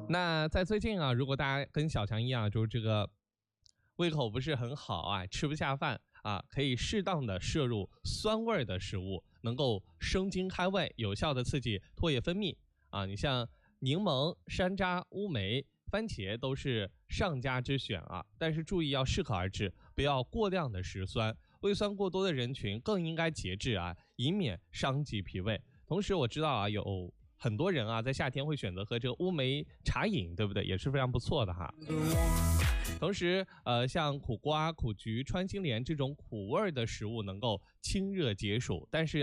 那在最近啊，如果大家跟小强一样，就是这个胃口不是很好啊，吃不下饭啊，可以适当的摄入酸味的食物，能够生津开胃，有效的刺激唾液分泌啊。你像柠檬、山楂、乌梅、番茄都是上佳之选啊，但是注意要适可而止，不要过量的食酸。胃酸过多的人群更应该节制啊，以免伤及脾胃。同时我知道啊，有很多人啊在夏天会选择喝这个乌梅茶饮，对不对？也是非常不错的哈。同时像苦瓜、苦菊、穿心莲这种苦味的食物能够清热解暑，但是